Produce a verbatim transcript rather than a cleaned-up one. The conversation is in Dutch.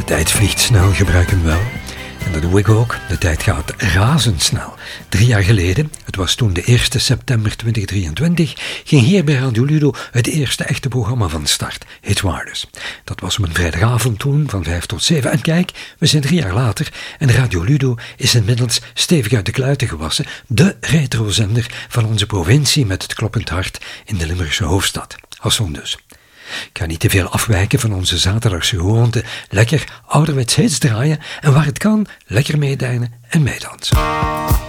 tijd vliegt snel, gebruik hem wel. En dat doe ik ook. De tijd gaat razendsnel. Drie jaar geleden, het was toen de eerste september tweeduizend drieëntwintig, ging hier bij Radio Ludo het eerste echte programma van start, Hitwaardes. Dat was op een vrijdagavond toen, van vijf tot zeven. En kijk, we zijn drie jaar later en Radio Ludo is inmiddels stevig uit de kluiten gewassen, de retrozender van onze provincie met het kloppend hart in de Limburgse hoofdstad. Alsom dus. Ik ga niet te veel afwijken van onze zaterdagse gewoonte. Lekker ouderwets hits draaien en waar het kan, lekker meedijnen en meedansen.